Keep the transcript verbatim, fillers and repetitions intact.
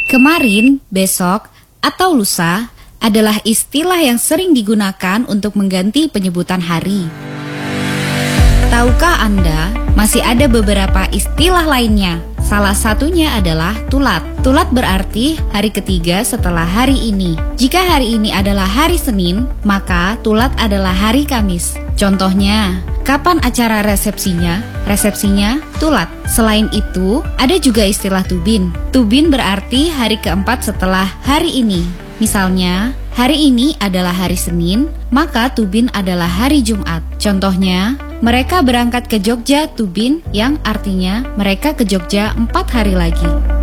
Kemarin, besok, atau lusa adalah istilah yang sering digunakan untuk mengganti penyebutan hari. Tahukah Anda, masih ada beberapa istilah lainnya. Salah satunya adalah tulat. Tulat berarti hari ketiga setelah hari ini. Jika hari ini adalah hari Senin, maka tulat adalah hari Kamis. Contohnya, kapan acara resepsinya? Resepsinya tulat. Selain itu, ada juga istilah tubin. Tubin berarti hari keempat setelah hari ini. Misalnya, hari ini adalah hari Senin, maka tubin adalah hari Jumat. Contohnya, mereka berangkat ke Jogja tubin, yang artinya mereka ke Jogja empat hari lagi.